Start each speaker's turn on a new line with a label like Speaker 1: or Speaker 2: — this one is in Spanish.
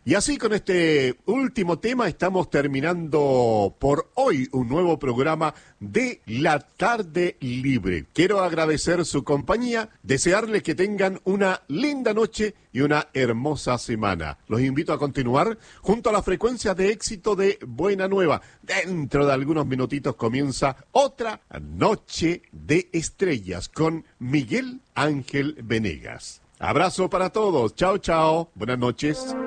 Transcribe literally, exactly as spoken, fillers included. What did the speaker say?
Speaker 1: Y así con este último tema estamos terminando por hoy un nuevo programa de La Tarde Libre. Quiero agradecer su compañía, desearles que tengan una linda noche y una hermosa semana. Los invito a continuar junto a la frecuencia de éxito de Buena Nueva. Dentro de algunos minutitos comienza otra Noche de Estrellas con Miguel Ángel Venegas. Abrazo para todos. Chao, chao. Buenas noches.